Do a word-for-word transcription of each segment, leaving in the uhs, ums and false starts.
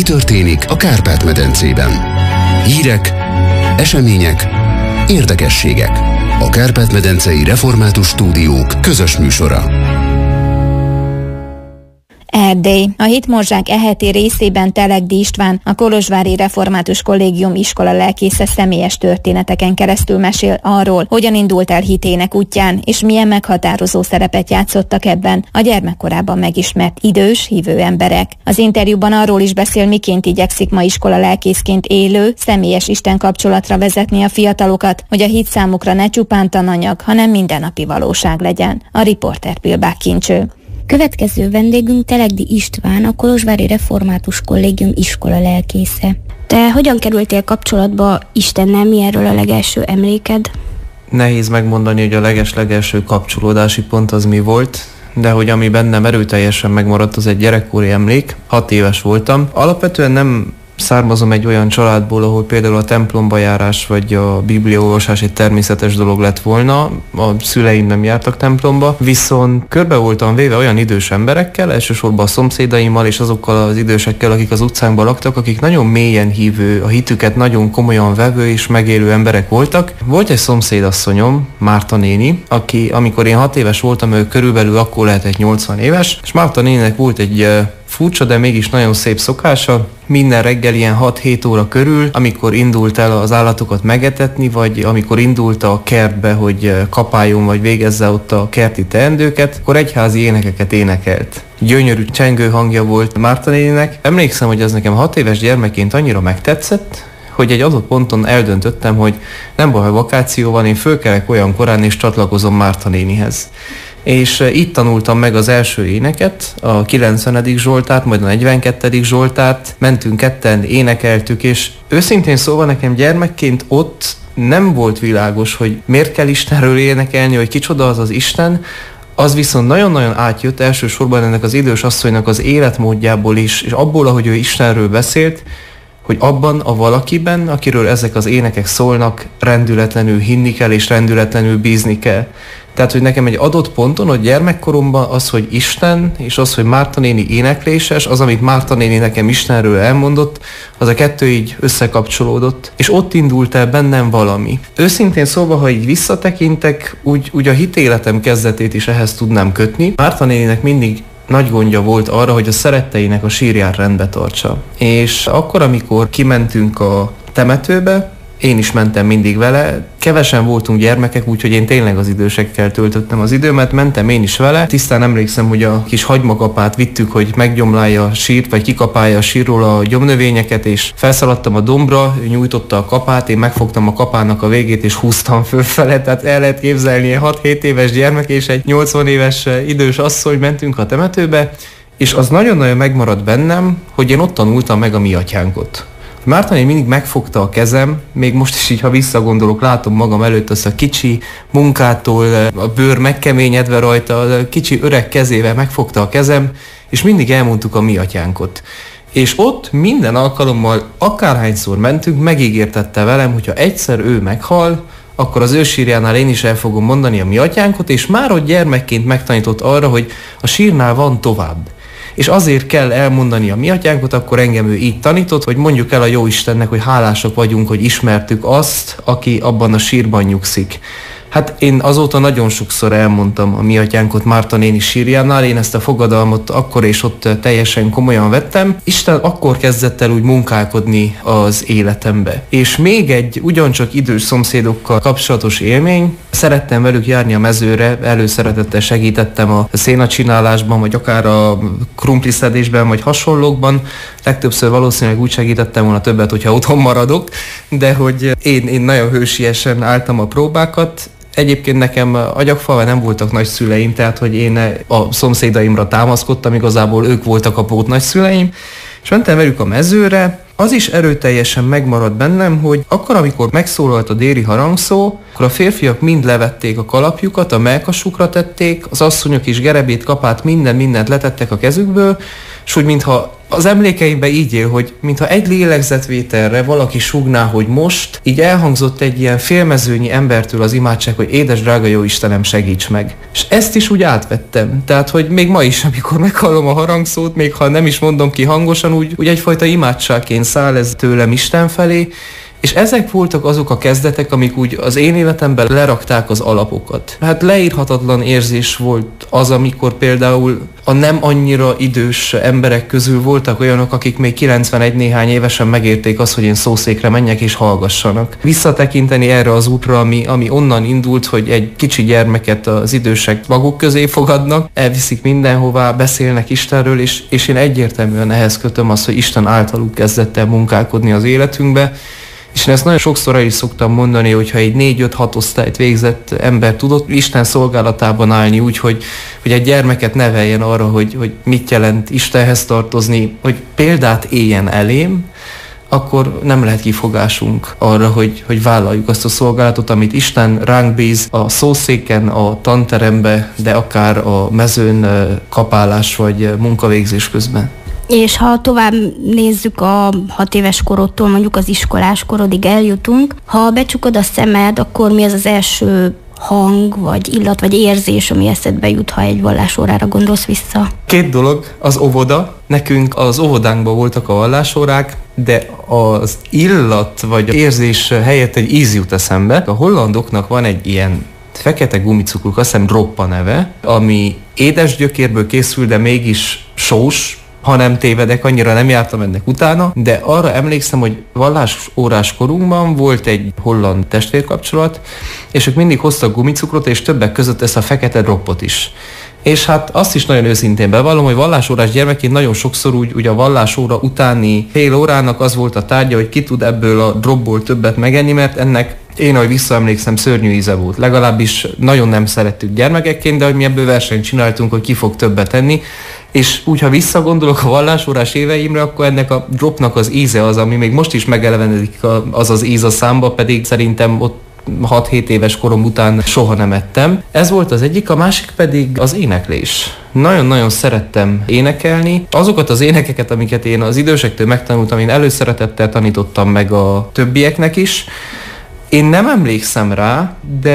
történik a Kárpát-medencében. Hírek, események, érdekességek. A Kárpát-medencei Református Stúdiók közös műsora. Erdély. A Hitmorzsák eheti részében Telegdi István, a Kolozsvári Református Kollégium iskola lelkésze személyes történeteken keresztül mesél arról, hogyan indult el hitének útján, és milyen meghatározó szerepet játszottak ebben a gyermekkorában megismert idős, hívő emberek. Az interjúban arról is beszél, miként igyekszik ma iskola lelkészként élő, személyes Isten kapcsolatra vezetni a fiatalokat, hogy a hit számukra ne csupán tananyag, hanem mindennapi valóság legyen. A riporter Pilbák Kincső. Következő vendégünk Telegdi István, a Kolozsvári Református Kollégium iskola lelkésze. Te hogyan kerültél kapcsolatba Istennel, mi erről a legelső emléked? Nehéz megmondani, hogy a leges-legelső kapcsolódási pont az mi volt, de hogy ami bennem erőteljesen megmaradt, az egy gyerekkori emlék. Hat éves voltam. Alapvetően nem származom egy olyan családból, ahol például a templomba járás vagy a bibliaolvasás egy természetes dolog lett volna. A szüleim nem jártak templomba, viszont körbe voltam véve olyan idős emberekkel, elsősorban a szomszédaimmal és azokkal az idősekkel, akik az utcánkban laktak, akik nagyon mélyen hívő, a hitüket nagyon komolyan vevő és megélő emberek voltak. Volt egy szomszédasszonyom, Márta néni, aki amikor én hat éves voltam, ő körülbelül akkor lehetett nyolcvan éves, és Márta néninek volt egy furcsa, de mégis nagyon szép szokása. Minden reggel ilyen hat-hét óra körül, amikor indult el az állatokat megetetni, vagy amikor indult a kertbe, hogy kapáljon, vagy végezze ott a kerti teendőket, akkor egyházi énekeket énekelt. Gyönyörű csengő hangja volt Márta néninek. Emlékszem, hogy ez nekem hat éves gyermekként annyira megtetszett, hogy egy adott ponton eldöntöttem, hogy nem baj, ha vakáció van, én fölkelek olyan korán és csatlakozom Márta nénihez. És itt tanultam meg az első éneket, a kilencvenedik Zsoltárt, majd a negyvenkettedik Zsoltárt, mentünk ketten, énekeltük, és őszintén szóval nekem gyermekként ott nem volt világos, hogy miért kell Istenről énekelni, hogy kicsoda az az Isten. Az viszont nagyon-nagyon átjött elsősorban ennek az idős asszonynak az életmódjából is, és abból, ahogy ő Istenről beszélt, hogy abban a valakiben, akiről ezek az énekek szólnak, rendületlenül hinni kell, és rendületlenül bízni kell. Tehát, hogy nekem egy adott ponton, hogy gyermekkoromban az, hogy Isten, és az, hogy Márta néni énekléses, az, amit Márta néni nekem Istenről elmondott, az a kettő így összekapcsolódott, és ott indult el bennem valami. Őszintén szólva, ha így visszatekintek, úgy, úgy a hitéletem kezdetét is ehhez tudnám kötni. Márta néninek mindig nagy gondja volt arra, hogy a szeretteinek a sírját rendbe tartsa. És akkor, amikor kimentünk a temetőbe, én is mentem mindig vele, kevesen voltunk gyermekek, úgyhogy én tényleg az idősekkel töltöttem az időmet, mentem én is vele. Tisztán emlékszem, hogy a kis hagymakapát vittük, hogy meggyomlálja a sírt, vagy kikapálja a sírról a gyomnövényeket, és felszaladtam a dombra, ő nyújtotta a kapát, én megfogtam a kapának a végét, és húztam fölfele, tehát el lehet képzelni, egy hat-hét éves gyermek és egy nyolcvan éves idős asszony, mentünk a temetőbe, és az nagyon-nagyon megmaradt bennem, hogy én ott tanultam meg a mi atyánkot. Márta néni mindig megfogta a kezem, még most is így, ha visszagondolok, látom magam előtt azt a kicsi munkától, a bőr megkeményedve rajta, a kicsi öreg kezével megfogta a kezem, és mindig elmondtuk a mi atyánkot. És ott minden alkalommal, akárhányszor mentünk, megígértette velem, hogyha egyszer ő meghal, akkor az ő sírjánál én is el fogom mondani a mi atyánkot, és már ott gyermekként megtanított arra, hogy a sírnál van tovább. És azért kell elmondani a mi atyánkot, akkor engem ő így tanított, hogy mondjuk el a jó Istennek, hogy hálásak vagyunk, hogy ismertük azt, aki abban a sírban nyugszik. Hát én azóta nagyon sokszor elmondtam a mi atyánkot Márta néni sírjánál, én ezt a fogadalmat akkor és ott teljesen komolyan vettem. Isten akkor kezdett el úgy munkálkodni az életembe. És még egy ugyancsak idős szomszédokkal kapcsolatos élmény, szerettem velük járni a mezőre, előszeretettel segítettem a szénacsinálásban, vagy akár a krumpliszedésben, vagy hasonlókban. Legtöbbször valószínűleg úgy segítettem volna többet, hogyha otthon maradok, de hogy én, én nagyon hősiesen álltam a próbákat. Egyébként nekem Agyagfalván nem voltak nagyszüleim, tehát hogy én a szomszédaimra támaszkodtam, igazából ők voltak a pót nagyszüleim, és mentem velük a mezőre, az is erőteljesen megmaradt bennem, hogy akkor, amikor megszólalt a déli harangszó, akkor a férfiak mind levették a kalapjukat, a mellkasukra tették, az asszonyok is gerebét, kapát, minden mindent letettek a kezükből, és úgy mintha az emlékeimben így él, hogy mintha egy lélegzetvételre valaki sugná, hogy most, így elhangzott egy ilyen félmezőnyi embertől az imádság, hogy édes drága jó Istenem, segíts meg. És ezt is úgy átvettem. Tehát, hogy még ma is, amikor meghallom a harangszót, még ha nem is mondom ki hangosan, úgy, úgy egyfajta imádságként száll ez tőlem Isten felé, és ezek voltak azok a kezdetek, amik úgy az én életemben lerakták az alapokat. Hát leírhatatlan érzés volt az, amikor például a nem annyira idős emberek közül voltak olyanok, akik még kilencvenegy néhány évesen megérték azt, hogy én szószékre menjek és hallgassanak. Visszatekinteni erre az útra, ami, ami onnan indult, hogy egy kicsi gyermeket az idősek maguk közé fogadnak, elviszik mindenhová, beszélnek Istenről, és, és én egyértelműen ehhez kötöm azt, hogy Isten általuk kezdett el munkálkodni az életünkbe. És én ezt nagyon sokszor el is szoktam mondani, hogyha egy négy-öt-hat osztályt végzett ember tudott Isten szolgálatában állni úgy, hogy, hogy egy gyermeket neveljen arra, hogy, hogy mit jelent Istenhez tartozni, hogy példát éljen elém, akkor nem lehet kifogásunk arra, hogy, hogy vállaljuk azt a szolgálatot, amit Isten ránk bíz a szószéken, a tanterembe, de akár a mezőn kapálás vagy munkavégzés közben. És ha tovább nézzük a hat éves korodtól, mondjuk az iskolás korodig eljutunk, ha becsukod a szemed, akkor mi az az első hang, vagy illat, vagy érzés, ami eszedbe jut, ha egy vallásórára gondolsz vissza? Két dolog, az óvoda. Nekünk az óvodánkban voltak a vallásórák, de az illat, vagy érzés helyett egy íz jut eszembe. A hollandoknak van egy ilyen fekete gumicukruk, azt hiszem Droppa neve, ami édes gyökérből készül, de mégis sós, ha nem tévedek, annyira nem jártam ennek utána, de arra emlékszem, hogy vallásórás korunkban volt egy holland testvérkapcsolat, és ők mindig hoztak gumicukrot, és többek között ezt a fekete droppot is. És hát azt is nagyon őszintén bevallom, hogy vallásórás gyermekként nagyon sokszor úgy, úgy a vallásóra utáni fél órának az volt a tárgya, hogy ki tud ebből a dropból többet megenni, mert ennek én, ahogy visszaemlékszem, szörnyű íze volt. Legalábbis nagyon nem szerettük gyermekekként, de hogy mi ebből versenyt csináltunk, hogy ki fog többet enni. És úgy, ha visszagondolok a vallásórás éveimre, akkor ennek a dropnak az íze az, ami még most is megelevenedik az az íz a számba, pedig szerintem ott hat-hét éves korom után soha nem ettem. Ez volt az egyik, a másik pedig az éneklés. Nagyon-nagyon szerettem énekelni. Azokat az énekeket, amiket én az idősektől megtanultam, én előszeretettel tanítottam meg a többieknek is. Én nem emlékszem rá,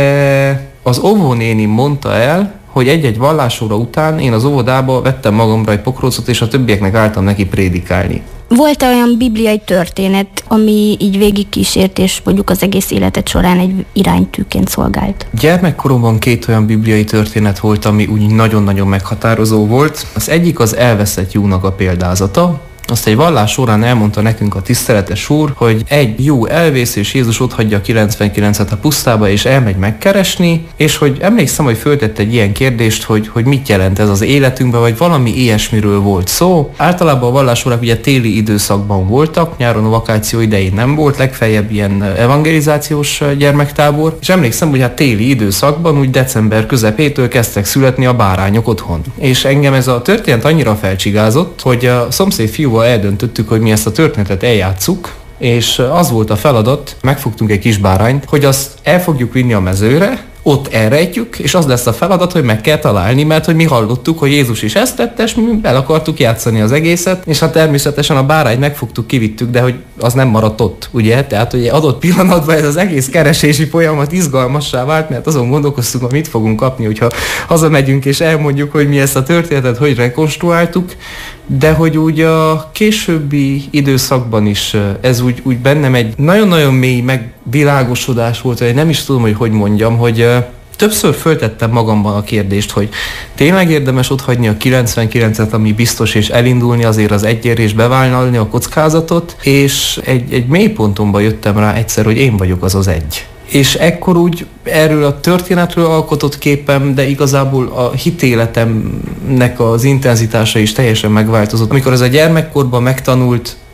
de az óvónéni mondta el, hogy egy-egy vallásóra után én az óvodába vettem magamra egy pokrócot, és a többieknek álltam neki prédikálni. Volt olyan bibliai történet, ami így végigkísért, és mondjuk az egész életed során egy iránytűként szolgált? Gyermekkoromban két olyan bibliai történet volt, ami úgy nagyon-nagyon meghatározó volt. Az egyik az elveszett Jónak a példázata. Azt egy vallás során elmondta nekünk a tiszteletes úr, hogy egy jó elvész, és Jézus otthagyja a kilencvenkilencet a pusztába, és elmegy megkeresni, és hogy emlékszem, hogy föltett egy ilyen kérdést, hogy, hogy mit jelent ez az életünkben, vagy valami ilyesmiről volt szó. Általában a vallásórák ugye téli időszakban voltak, nyáron a vakáció idején nem volt, legfeljebb ilyen evangelizációs gyermektábor, és emlékszem, hogy hát téli időszakban, úgy december közepétől kezdtek születni a bárányok otthon. És engem ez a történet annyira felcsigázott, hogy a szomszéd fiúval eldöntöttük, hogy mi ezt a történetet eljátsszuk, és az volt a feladat, megfogtunk egy kis bárányt, hogy azt el fogjuk vinni a mezőre, ott elrejtjük, és az lesz a feladat, hogy meg kell találni, mert hogy mi hallottuk, hogy Jézus is ezt tette, és mi el akartuk játszani az egészet, és hát természetesen a bárányt megfogtuk, kivittük, de hogy az nem maradt ott, ugye? Tehát, hogy adott pillanatban ez az egész keresési folyamat izgalmassá vált, mert azon gondolkoztunk, hogy mit fogunk kapni, hogyha hazamegyünk és elmondjuk, hogy mi ezt a történetet hogy rekonstruáltuk, de hogy úgy a későbbi időszakban is ez úgy, úgy bennem egy nagyon-nagyon mély megvilágosodás volt, hogy nem is tudom, hogy hogy mondjam, hogy többször föltettem magamban a kérdést, hogy tényleg érdemes otthagyni a kilencvenkilencet, ami biztos, és elindulni azért az egyért, és bevállalni a kockázatot, és egy, egy mély pontomban jöttem rá egyszer, hogy én vagyok az az egy. És ekkor úgy erről a történetről alkotott képem, de igazából a hitéletemnek az intenzitása is teljesen megváltozott. Amikor ez a gyermekkorban megtanult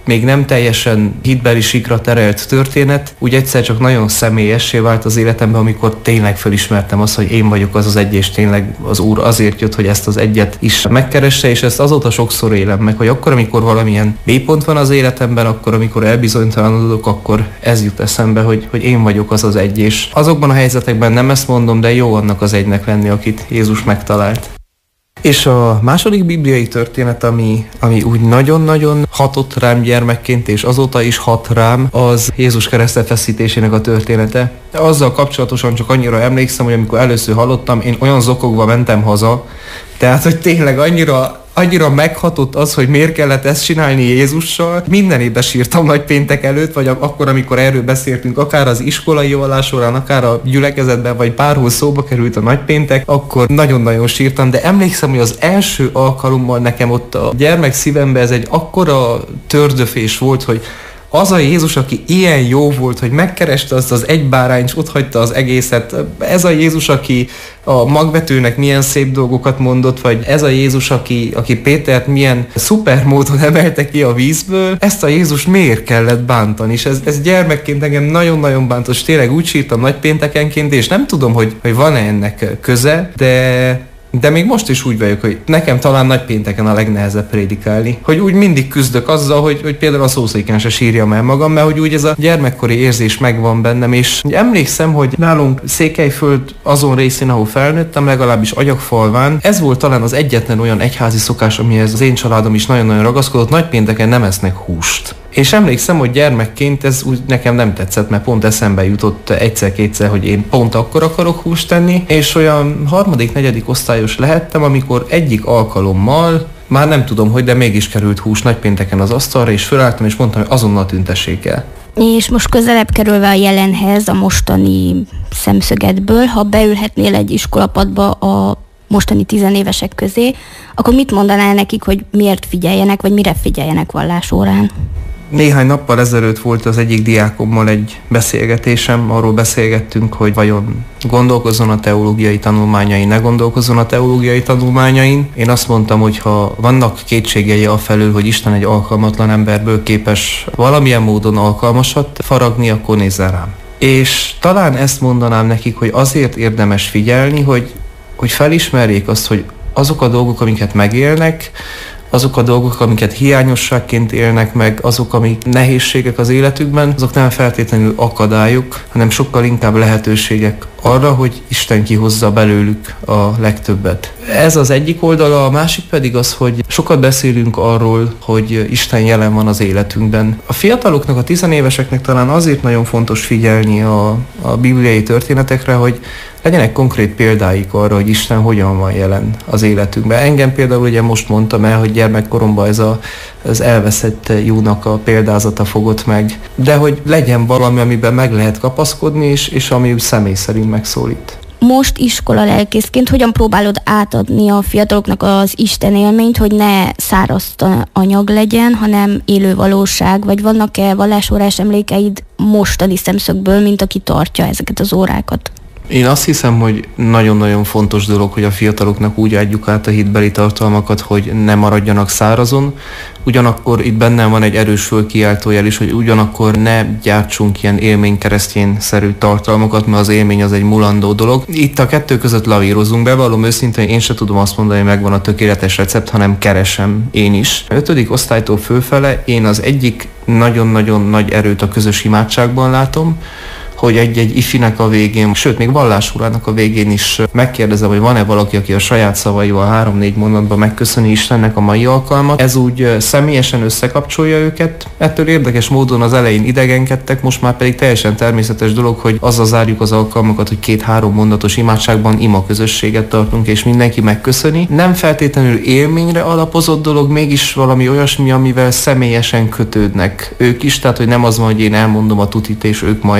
még nem teljesen hitbeli síkra terelt történet, úgy egyszer csak nagyon személyessé vált az életemben, amikor tényleg felismertem azt, hogy én vagyok az az egy, és tényleg az Úr azért jött, hogy ezt az egyet is megkeresse, és ezt azóta sokszor élem meg, hogy akkor, amikor valamilyen mélypont van az életemben, akkor, amikor elbizonytalanodok, akkor ez jut eszembe, hogy, hogy én vagyok az az egy, és azokban a helyzetekben nem ezt mondom, de jó annak az egynek lenni, akit Jézus megtalált. És a második bibliai történet, ami, ami úgy nagyon-nagyon hatott rám gyermekként, és azóta is hat rám, az Jézus keresztfeszítésének a története. Azzal kapcsolatosan csak annyira emlékszem, hogy amikor először hallottam, én olyan zokogva mentem haza, tehát, hogy tényleg annyira Annyira meghatott az, hogy miért kellett ezt csinálni Jézussal. Minden évben sírtam nagypéntek előtt, vagy akkor, amikor erről beszéltünk, akár az iskolai vallás során, akár a gyülekezetben, vagy bárhol szóba került a nagypéntek, akkor nagyon-nagyon sírtam, de emlékszem, hogy az első alkalommal nekem ott a gyermek szívemben ez egy akkora tördöfés volt, hogy az a Jézus, aki ilyen jó volt, hogy megkereste azt az egy bárányt, és otthagyta az egészet. Ez a Jézus, aki a magvetőnek milyen szép dolgokat mondott, vagy ez a Jézus, aki, aki Pétert milyen szuper módon emelte ki a vízből. Ezt a Jézus miért kellett bántani? És ez, ez gyermekként engem nagyon-nagyon bántott, és tényleg úgy sírtam nagypéntekenként, és nem tudom, hogy, hogy van-e ennek köze, de... De még most is úgy vagyok, hogy nekem talán nagypénteken a legnehezebb prédikálni. Hogy úgy mindig küzdök azzal, hogy, hogy például a szószéken se sírjam el magam, mert hogy úgy ez a gyermekkori érzés megvan bennem, és emlékszem, hogy nálunk Székelyföld azon részén, ahol felnőttem, legalábbis Agyagfalván, ez volt talán az egyetlen olyan egyházi szokás, amihez az én családom is nagyon-nagyon ragaszkodott, nagypénteken nem esznek húst. És emlékszem, hogy gyermekként ez úgy nekem nem tetszett, mert pont eszembe jutott egyszer-kétszer, hogy én pont akkor akarok húst tenni, és olyan harmadik, negyedik osztályos lehettem, amikor egyik alkalommal, már nem tudom, hogy, de mégis került hús nagypénteken az asztalra, és fölálltam, és mondtam, hogy azonnal tüntessék el. És most közelebb kerülve a jelenhez, a mostani szemszögedből, ha beülhetnél egy iskolapadba a mostani tizenévesek közé, akkor mit mondanál nekik, hogy miért figyeljenek, vagy mire figyeljenek vallásórán? Néhány nappal ezelőtt volt az egyik diákommal egy beszélgetésem, arról beszélgettünk, hogy vajon gondolkozzon a teológiai tanulmányain, ne gondolkozzon a teológiai tanulmányain. Én azt mondtam, hogy ha vannak kétségei afelől, hogy Isten egy alkalmatlan emberből képes valamilyen módon alkalmasat faragni, akkor nézzen rám. És talán ezt mondanám nekik, hogy azért érdemes figyelni, hogy, hogy felismerjék azt, hogy azok a dolgok, amiket megélnek, azok a dolgok, amiket hiányosságként élnek meg, azok, amik nehézségek az életükben, azok nem feltétlenül akadályok, hanem sokkal inkább lehetőségek arra, hogy Isten kihozza belőlük a legtöbbet. Ez az egyik oldala, a másik pedig az, hogy sokat beszélünk arról, hogy Isten jelen van az életünkben. A fiataloknak, a tizenéveseknek talán azért nagyon fontos figyelni a, a bibliai történetekre, hogy legyenek konkrét példáik arra, hogy Isten hogyan van jelen az életünkben. Engem például ugye most mondtam el, hogy gyermekkoromban ez a, az elveszett Júnak a példázata fogott meg, de hogy legyen valami, amiben meg lehet kapaszkodni, és, és ami személy szerint megszólít. Most iskola lelkészként hogyan próbálod átadni a fiataloknak az Isten élményt, hogy ne száraz anyag legyen, hanem élő valóság, vagy vannak-e vallásórás emlékeid mostani szemszögből, mint aki tartja ezeket az órákat? Én azt hiszem, hogy nagyon-nagyon fontos dolog, hogy a fiataloknak úgy adjuk át a hitbeli tartalmakat, hogy ne maradjanak szárazon. Ugyanakkor itt bennem van egy erős fölkiáltójel is, hogy ugyanakkor ne gyártsunk ilyen élménykeresztjén-szerű tartalmakat, mert az élmény az egy mulandó dolog. Itt a kettő között lavírozunk, bevallom őszintén, én se tudom azt mondani, hogy megvan a tökéletes recept, hanem keresem én is. A ötödik osztálytól fölfele én az egyik nagyon-nagyon nagy erőt a közös imádságban látom, hogy egy-egy ifinek a végén, sőt, még vallásórának a végén is megkérdezem, hogy van-e valaki, aki a saját szavaival három-négy mondatban megköszöni Istennek a mai alkalmat. Ez úgy személyesen összekapcsolja őket. Ettől érdekes módon az elején idegenkedtek, most már pedig teljesen természetes dolog, hogy azzal zárjuk az alkalmakat, hogy két-három mondatos imádságban ima közösséget tartunk, és mindenki megköszöni. Nem feltétlenül élményre alapozott dolog, mégis valami olyasmi, amivel személyesen kötődnek ők is, tehát hogy nem az van, hogy én elmondom a tutit, és ők majd akkor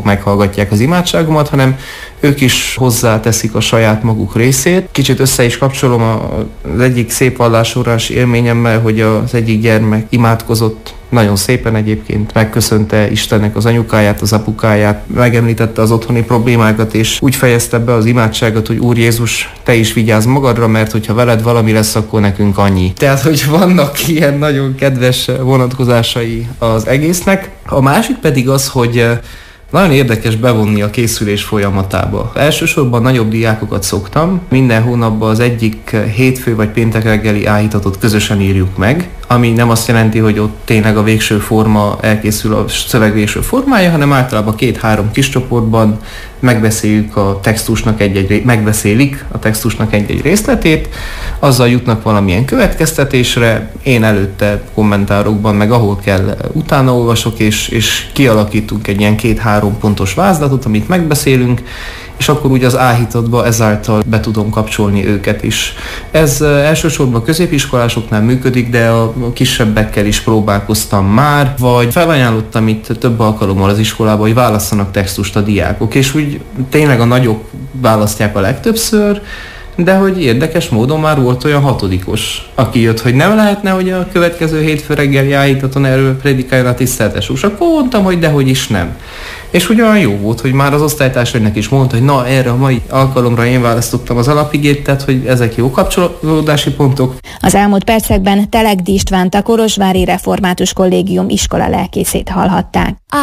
meghallgatják az imádságomat, hanem ők is hozzáteszik a saját maguk részét. Kicsit össze is kapcsolom az egyik szép vallásórás élményemmel, hogy az egyik gyermek imádkozott nagyon szépen egyébként, megköszönte Istennek az anyukáját, az apukáját, megemlítette az otthoni problémákat, és úgy fejezte be az imádságot, hogy Úr Jézus, te is vigyázz magadra, mert hogyha veled valami lesz, akkor nekünk annyi. Tehát, hogy vannak ilyen nagyon kedves vonatkozásai az egésznek. A másik pedig az, hogy nagyon érdekes bevonni a készülés folyamatába. Elsősorban nagyobb diákokat szoktam. Minden hónapban az egyik hétfő vagy péntek reggeli áhítatot közösen írjuk meg, ami nem azt jelenti, hogy ott tényleg a végső forma elkészül, a szöveg végső formája, hanem általában két-három kis csoportban megbeszéljük a textusnak egy-egy, megbeszélik a textusnak egy-egy részletét, azzal jutnak valamilyen következtetésre, én előtte kommentárokban, meg ahol kell, utána olvasok, és, és kialakítunk egy ilyen két-három pontos vázlatot, amit megbeszélünk, és akkor úgy az áhítatba ezáltal be tudom kapcsolni őket is. Ez elsősorban a középiskolásoknál működik, de a kisebbekkel is próbálkoztam már, vagy felajánlottam itt több alkalommal az iskolában, hogy válasszanak textust a diákok, és úgy tényleg a nagyok választják a legtöbbször, de hogy érdekes módon már volt olyan hatodikos, aki jött, hogy nem lehetne, hogy a következő hétfő reggeli áhítaton erről predikáljon a tiszteltes. Akkor mondtam, hogy dehogy is nem. És úgy olyan jó volt, hogy már az osztálytársaimnak is mondta, hogy na, erre a mai alkalomra én választottam az alapigét, tehát hogy ezek jó kapcsolódási pontok. Az elmúlt percekben Telegdi Istvánt, a Kolozsvári Református Kollégium iskola lelkészét hallhatták.